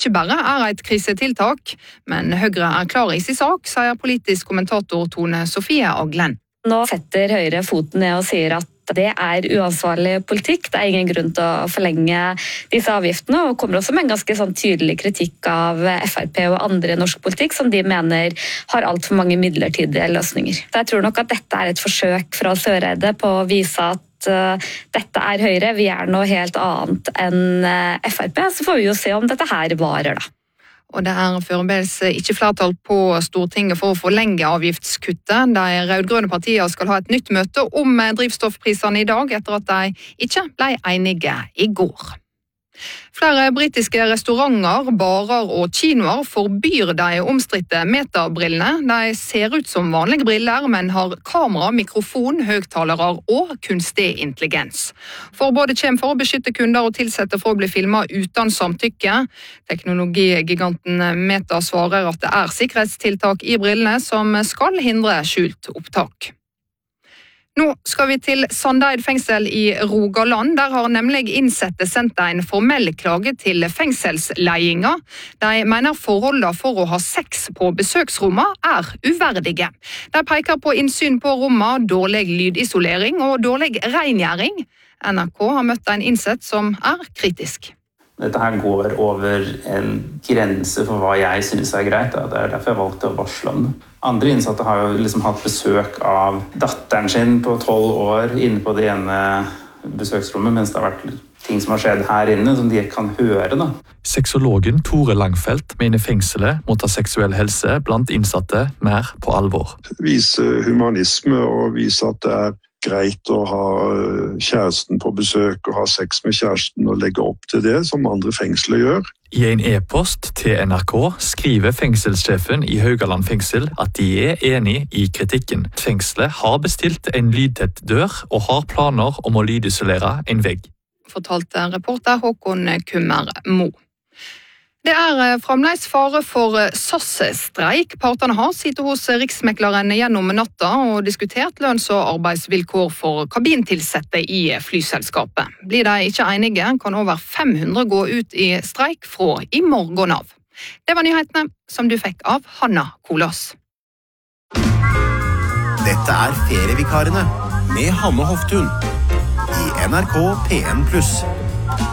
ikke bare et krisetiltak, men Høyre klar i sin sak, sier politisk kommentator Tone Sofie Aglen. Nå setter Høyre foten ned og sier at det uansvarlig politikk. Det ingen grunn til å forlenge disse avgiftene, og kommer også med en ganske tydelig kritikk av FrP og andre i norsk politikk, som de mener har alt for mange midlertidige løsninger. Så jeg tror nok at dette et forsøk fra Søreide på å vise at dette Høyre, vi noe helt annet enn FrP, så får vi jo se om dette her varer da. Og det foreløpig ikke flertall på Stortinget for å forlenge avgiftskuttet. De rødgrønne partiene skal ha et nytt møte om drivstoffprisene i dag, etter at de ikke ble enige i går. Flere britiske restauranter, barer og kinoer forbyr de omstridte metabrillene. De ser ut som vanlige briller, men har kamera, mikrofon, høgtalere og kunstig intelligens. Forbudet kommer for å beskytte kunder og tilsette for å bli filmet uten samtykke. Teknologigiganten Meta svarer at det sikkerhetstiltak i brillene som skal hindre skjult opptak. Nå skal vi til Sandeid fengsel i Rogaland. Der har nemlig innsatte sendt en formell klage til fengselsledelsen. De mener forholdene for å ha sex på besøksrommene uverdige. De peker på innsyn på rommene, dårlig lydisolering og dårlig rengjøring. NRK har møtt en innsatt som kritisk. Dette her går over en grense for hva jeg synes greit. Det derfor jeg valgte å varsle om det. Andre innsatte har jo hatt besøk av datteren sin på 12 år inne på det ene besøksrommet, mens det har vært ting som har skjedd her inne som de kan høre. Da. Sexologen Tore Langfeldt mener fengselet må ta seksuell helse blant innsatte mer på alvor. Vise humanisme og vise at det greit å ha kjæresten på besøk og ha sex med kjæresten og legge opp til det, som andre fengsler gjør. I en e-post til NRK skriver fengselssjefen i Haugaland fengsel at de enig i kritikken. Fengselet har bestilt en lydtett dør og har planer om å lydisolere en vegg. Fortalte reporter Håkon Kummer Mo. Det fremdeles fare for SAS-streik. Partene har sittet hos Riksmekleren gjennom natta og diskutert lønns- og arbeidsvilkår for kabintilsette i flyselskapet. Blir de ikke enige, kan over 500 gå ut i streik fra i morgen av. Det var nyhetene som du fikk av Hanna Kolås. Dette Ferievikarene med Hanne Hoftun i NRK P1+.